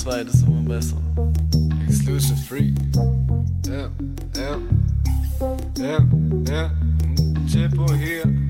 zweit ist immer besser. Exclusive Free. Ja, ja. Ja, ja. Chippo hier.